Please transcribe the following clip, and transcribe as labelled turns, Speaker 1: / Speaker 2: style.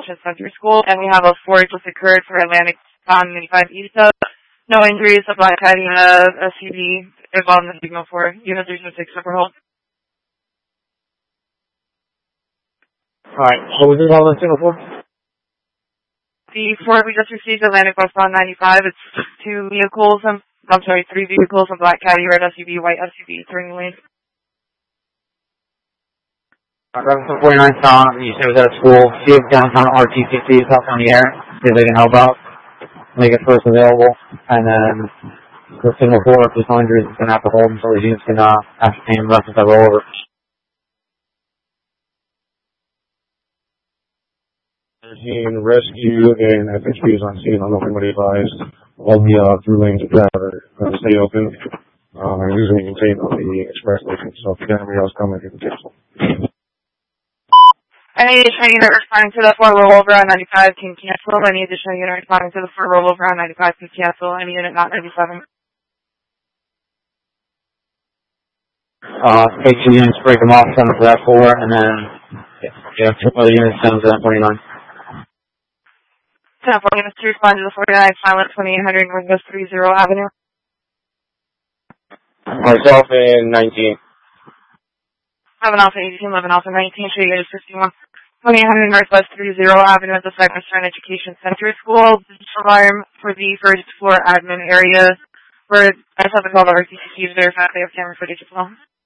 Speaker 1: Education Center School, and we have a 4 just occurred for Atlantic 95 East. No injuries, a black cat unit, a SUV involved in the signal 4, unit 306 upper hold.
Speaker 2: Alright, what was involved in the signal 4?
Speaker 1: The 4 we just received Atlantic westbound 95, it's 3 vehicles, a black caddy, red SUV, white SUV, turning lane.
Speaker 2: Robinson 49 Sound, you said it was at a school. See if downtown RTCC is up on the air. See if they can help out. Make it first available. And then for signal 4, if there's no injuries, it's going to have to hold until the units can ascertain reference that roll over.
Speaker 3: Team rescue and FHP is on scene. I don't know if anybody advised. All the through lanes of traffic stay open. And usually contain on the express lane. So if you got anybody else coming, you can cancel.
Speaker 1: Any additional unit responding to the 4 rollover on 95 can cancel. Any additional unit responding to the 4 rollover on 95 can cancel. Any unit not 97.
Speaker 2: Take 2 units, break them off, send them to that 4, and then, yeah, 2 other units, send them to that 49.
Speaker 1: 10-4 units to respond to the 49 silent 2800 Northwest 30 Avenue.
Speaker 3: Myself and 19.
Speaker 1: 11 Alpha 18, 11 Alpha 19, show you guys 51. 2800 Northwest 30 Avenue at the Western Education Center School. This is for the first floor admin area where I just have to call the RTCC to verify they have camera footage as well.